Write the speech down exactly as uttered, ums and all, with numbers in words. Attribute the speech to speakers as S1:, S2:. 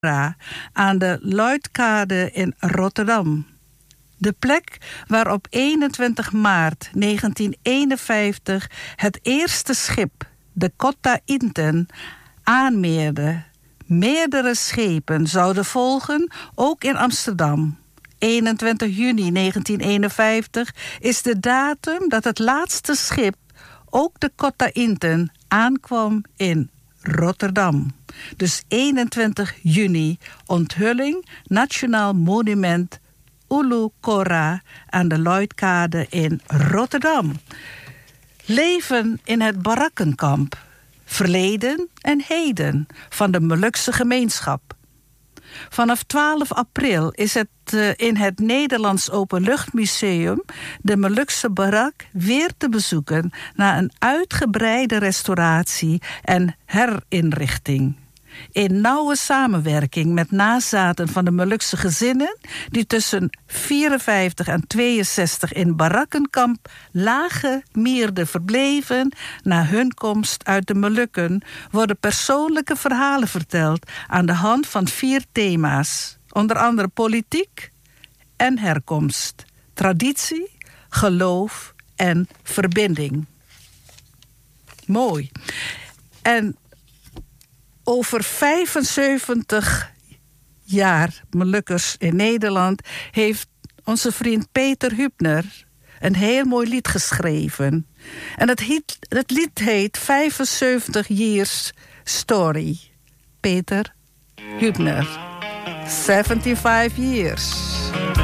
S1: aan de Luitkade in Rotterdam. De plek waar op eenentwintig maart negentieneenenvijftig het eerste schip, de Cotta Inten, aanmeerde. Meerdere schepen zouden volgen, ook in Amsterdam. eenentwintig juni negentieneenenvijftig is de datum dat het laatste schip, ook de Cotta Inten, aankwam in Rotterdam. Dus eenentwintig juni, onthulling, Nationaal Monument Ulu Cora aan de Luitkade in Rotterdam. Leven in het barakkenkamp. Verleden en heden van de Molukse gemeenschap. Vanaf twaalf april is het uh, in het Nederlands Openluchtmuseum de Molukse barak weer te bezoeken na een uitgebreide restauratie en herinrichting. In nauwe samenwerking met nazaten van de Molukse gezinnen die tussen vierenvijftig en tweeënzestig in barakkenkamp Lage Mierde verbleven na hun komst uit de Molukken, worden persoonlijke verhalen verteld aan de hand van vier thema's. Onder andere politiek en herkomst, traditie, geloof en verbinding. Mooi. En over vijfenzeventig jaar Molukkers in Nederland heeft onze vriend Peter Hübner een heel mooi lied geschreven. En het, heet, het lied heet vijfenzeventig Years Story. Peter Hübner. zevenenzeventig Years.